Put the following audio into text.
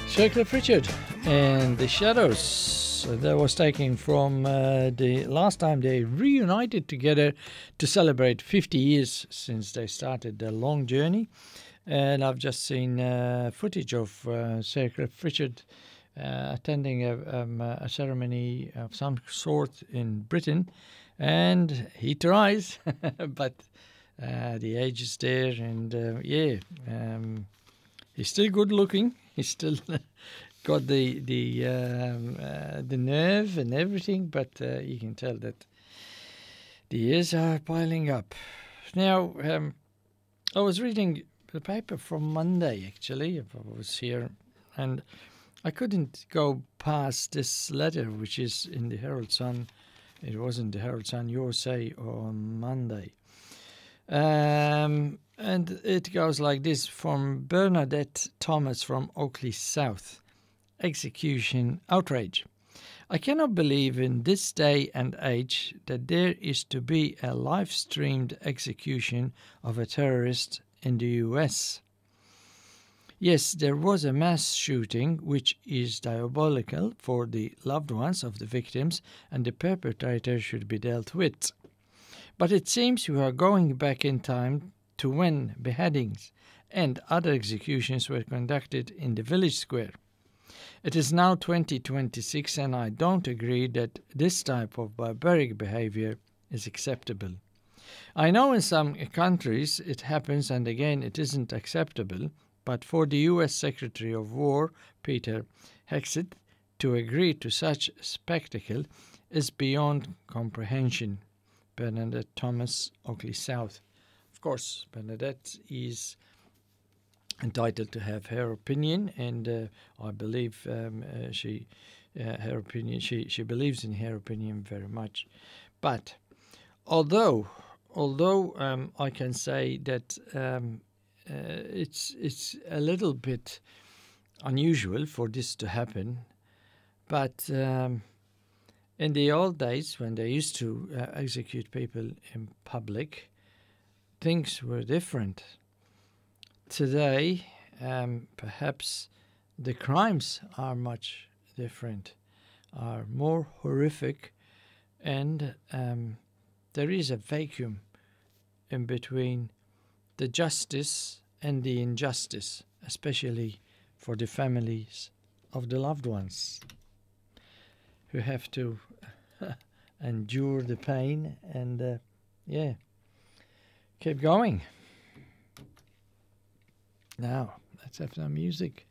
Sir Cliff Richard and the Shadows. That was taken from the last time they reunited together to celebrate 50 years since they started their long journey. And I've just seen footage of Sir Cliff Richard attending a ceremony of some sort in Britain. And he tries, but the age is there. And he's still good looking. He's still got the nerve and everything, but you can tell that the years are piling up. Now, I was reading the paper from Monday, actually. I was here, and I couldn't go past this letter, which is in the Herald Sun. It wasn't the Herald Sun USA on Monday. And it goes like this: from Bernadette Thomas from Oakley South. Execution outrage. I cannot believe in this day and age that there is to be a live-streamed execution of a terrorist in the US. Yes, there was a mass shooting which is diabolical for the loved ones of the victims, and the perpetrator should be dealt with. But it seems we are going back in time to when beheadings and other executions were conducted in the village square. It is now 2026, and I don't agree that this type of barbaric behavior is acceptable. I know in some countries it happens, and again it isn't acceptable, but for the US Secretary of War, Peter Hegseth, to agree to such spectacle is beyond comprehension. Bernadette Thomas, Oakley South. Of course, Bernadette is entitled to have her opinion, and I believe she believes in her opinion very much. But although I can say that it's a little bit unusual for this to happen, but in the old days, when they used to execute people in public, things were different. Today, perhaps the crimes are much different, are more horrific, and there is a vacuum in between the justice and the injustice, especially for the families of the loved ones who have to endure the pain and, keep going. Now, let's have some music.